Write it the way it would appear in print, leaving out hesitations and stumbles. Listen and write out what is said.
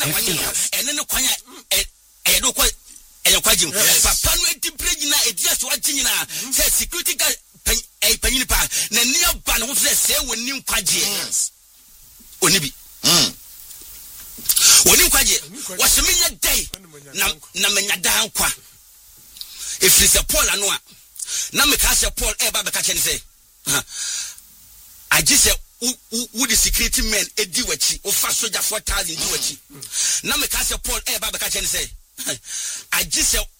and then the Quanya and no quite and quite Papa no Edibregina, Edias Watina, says security a Penipa, Nania Ban who says, when new Quaji. Onibi. Onim was a minute day. Namenya down qua. If it's a Paul Anoa, Namikasa Paul Eba Bacachan say, I just said, who the security men a duachi or fast soldier 4,000 duachi. Namikasa Paul Eba Bacachan say, I just said,